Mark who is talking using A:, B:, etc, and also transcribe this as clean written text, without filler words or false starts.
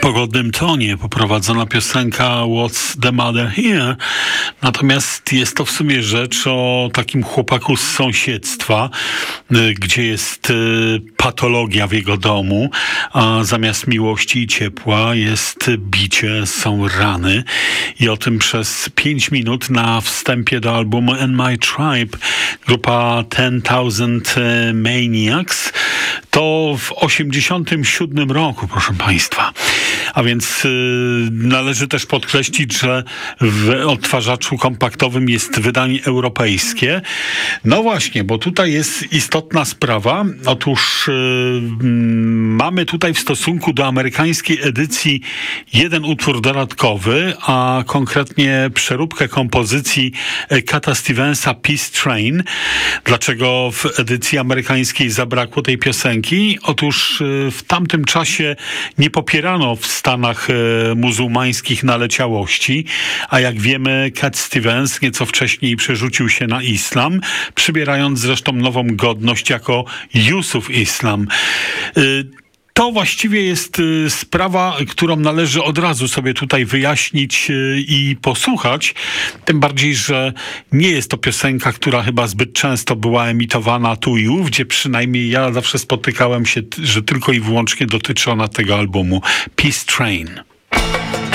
A: pogodnym tonie poprowadzona piosenka What's the Matter Here. Natomiast jest to w sumie rzecz o takim chłopaku z sąsiedztwa, gdzie jest patologia w jego domu, a zamiast miłości i ciepła jest bicie, są rany. I o tym przez 5 minut na wstępie do albumu And My Tribe grupa 10,000 Maniacs. To w 1987 roku, proszę Państwa. A więc należy też podkreślić, że w odtwarzaczu kompaktowym jest wydanie europejskie. No właśnie, bo tutaj jest istotna sprawa. Otóż mamy tutaj w stosunku do amerykańskiej edycji jeden utwór dodatkowy, a konkretnie przeróbkę kompozycji Cata Stevensa Peace Train. Dlaczego w edycji amerykańskiej zabrakło tej piosenki? Otóż w tamtym czasie nie popierano w Stanach muzułmańskich naleciałości, a jak wiemy, Cat Stevens nieco wcześniej przerzucił się na islam, przybierając zresztą nową godność jako Yusuf Islam. To właściwie jest sprawa, którą należy od razu sobie tutaj wyjaśnić i posłuchać. Tym bardziej, że nie jest to piosenka, która chyba zbyt często była emitowana tu i ówdzie. Przynajmniej ja zawsze spotykałem się, że tylko i wyłącznie dotyczy ona tego albumu. Peace Train.